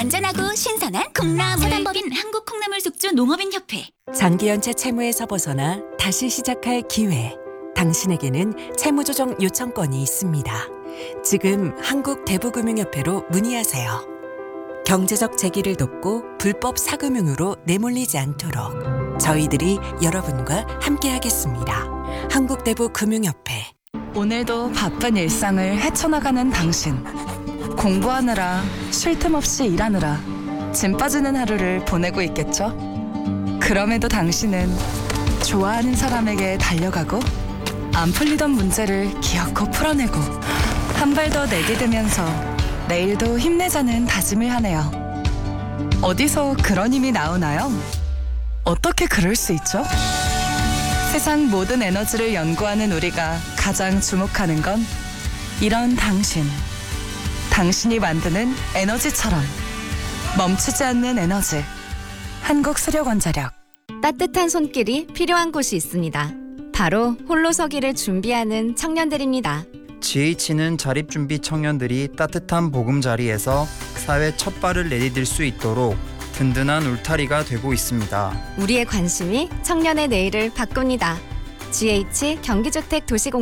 안전하고 신선한 콩나물. 사단법인 한국콩나물숙주 농업인협회. 장기연체 채무에서 벗어나 다시 시작할 기회. 당신에게는 채무조정 요청권이 있습니다. 지금 한국대부금융협회로 문의하세요. 경제적 재기를 돕고 불법 사금융으로 내몰리지 않도록 저희들이 여러분과 함께하겠습니다. 한국대부금융협회. 오늘도 바쁜 일상을 헤쳐나가는 당신. 공부하느라, 쉴 틈 없이 일하느라 짐 빠지는 하루를 보내고 있겠죠? 그럼에도 당신은 좋아하는 사람에게 달려가고 안 풀리던 문제를 기어코 풀어내고 한 발 더 내디디면서 내일도 힘내자는 다짐을 하네요. 어디서 그런 힘이 나오나요? 어떻게 그럴 수 있죠? 세상 모든 에너지를 연구하는 우리가 가장 주목하는 건 이런 당신. 당신이 만드는 에너지처럼 멈추지 않는 에너지. 한국수력원자력. 따뜻한 손길이 필요한 곳이 있습니다. 바로 홀로 서기를 준비하는 청년들입니다. GH는 자립준비 청년들이 따뜻한 보금자리에서 사회 첫 발을 내디딜 수 있도록 든든한 울타리가 되고 있습니다. 우리의 관심이 청년의 내일을 바꿉니다. GH 경기주택도시공